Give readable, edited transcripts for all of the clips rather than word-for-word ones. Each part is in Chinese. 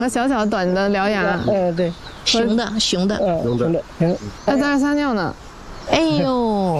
和小小短的獠牙， 对， 雄的， 雄的， 还在那撒尿呢。 哎呦，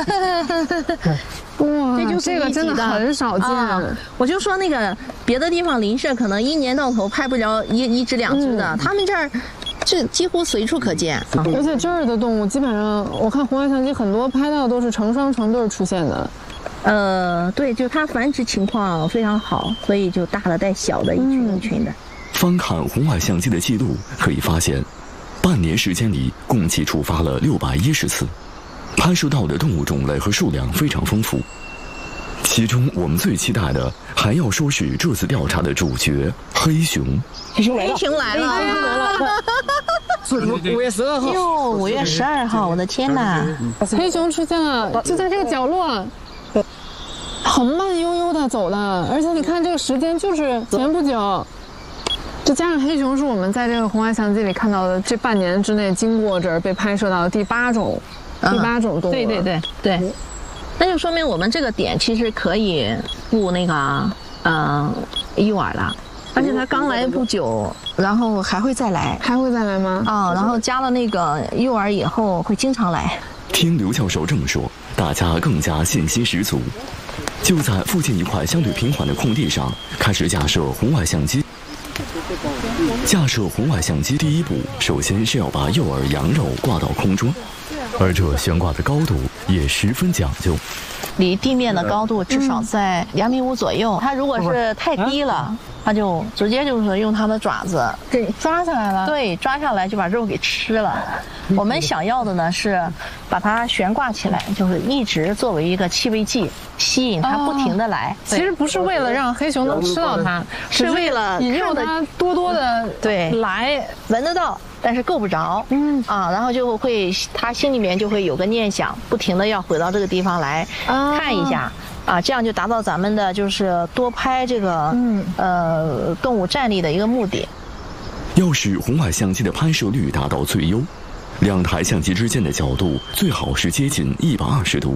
哇，这个真的很少见。 我就说那个别的地方邻舍可能一年到头拍不着一只两只的，他们这儿这几乎随处可见。 而且这儿的动物基本上，我看红外相机很多拍到都是成双成对出现的。 对，就它繁殖情况非常好，所以就大的带小的，一群一群的。 翻看红外相机的记录，可以发现，半年时间里共计触发了610次。拍摄到的动物种类和数量非常丰富，其中我们最期待的还要说是这次调查的主角——黑熊。 黑熊来了！ 是5月12号。 哟，5月12号，我的天哪！ 黑熊出现了，就在这个角落，很慢悠悠的走的，而且你看这个时间就是前不久。就加上黑熊是我们在这个红外相机里看到的这半年之内经过这儿被拍摄到的第8种动物。 对，那就说明我们这个点其实可以布那个诱饵了，而且它刚来不久，然后还会再来吗？ 然后加了那个诱饵以后会经常来。 听刘教授这么说，大家更加信心十足。就在附近一块相对平缓的空地上，开始架设红外相机。架设红外相机第一步，首先是要把诱饵羊肉挂到空中，而这悬挂的高度也十分讲究， 离地面的高度至少在2.5米左右。它如果是太低了，它就直接就是用它的爪子给抓下来了。 对，抓下来就把肉给吃了。我们想要的呢是把它悬挂起来，就是一直作为一个气味剂，吸引它不停的来。 其实不是为了让黑熊能吃到它， 是为了引诱它多的来闻得到。但是够不着，然后就会他心里面就会有个念想，不停的要回到这个地方来看一下，这样就达到咱们的就是多拍这个动物站立的一个目的。 要使红外相机的拍摄率达到最优，2台相机之间的角度最好是接近120度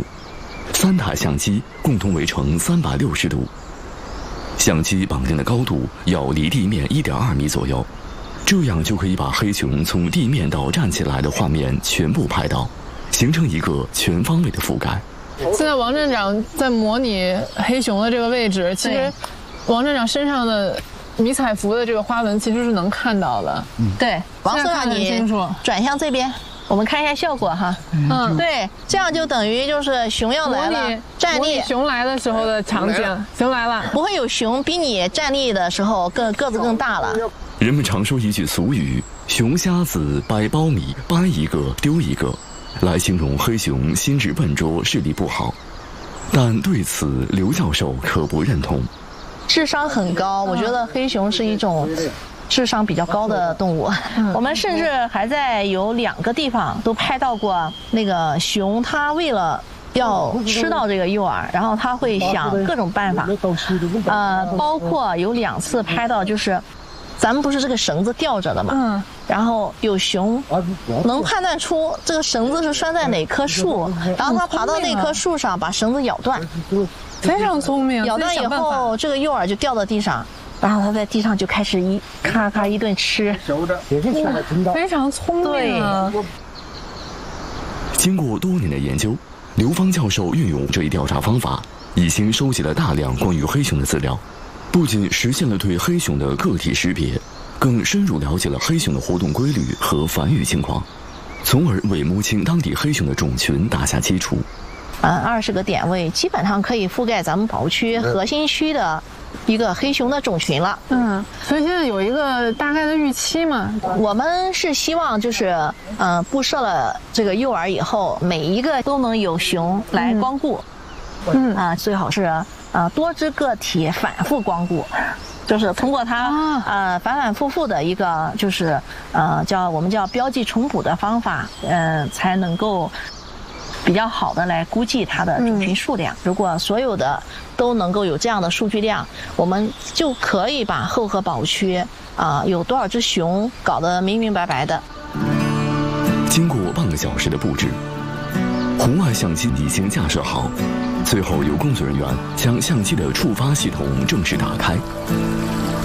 ，3台相机共同围成360度，相机绑定的高度要离地面1.2米左右。这样就可以把黑熊从地面到站起来的画面全部拍到，形成一个全方位的覆盖。 现在王站长在模拟黑熊的这个位置，其实王站长身上的迷彩服的这个花纹其实是能看到的。 对，王站长你转向这边，我们看一下效果哈。对，这样就等于就是熊要来了，站立。 熊来的时候的场景，熊来了， 不会有熊比你站立的时候个子更大了。 人们常说一句俗语：“熊瞎子掰苞米，掰一个丢一个”，来形容黑熊心智笨拙、视力不好。但对此，刘教授可不认同。 智商很高，我觉得黑熊是一种智商比较高的动物。我们甚至还在有2个地方都拍到过那个熊，它为了要吃到这个诱饵，然后它会想各种办法。包括有2次拍到就是。咱们不是这个绳子吊着的嘛，然后有熊能判断出这个绳子是拴在哪棵树，然后它爬到那棵树上把绳子咬断， 非常聪明。 咬断以后，这个诱饵就掉到地上，然后它在地上就开始咔咔一顿吃， 非常聪明啊。 经过多年的研究，刘芳教授运用这一调查方法，已经收集了大量关于黑熊的资料。不仅实现了对黑熊的个体识别，更深入了解了黑熊的活动规律和繁育情况，从而为摸清当地黑熊的种群打下基础。 20个点位基本上可以覆盖咱们保护区核心区的一个黑熊的种群了。 所以现在有一个大概的预期嘛？ 我们是希望就是布设了这个诱饵以后，每一个都能有熊来光顾。最好是多只个体反复光顾，就是通过它反反复复的一个就是我们叫标记重捕的方法，才能够比较好的来估计它的种群数量。如果所有的都能够有这样的数据量，我们就可以把后河保护区有多少只熊搞得明明白白的。 经过半个小时的布置，红外相机已经架设好。最后由工作人员将相机的触发系统正式打开，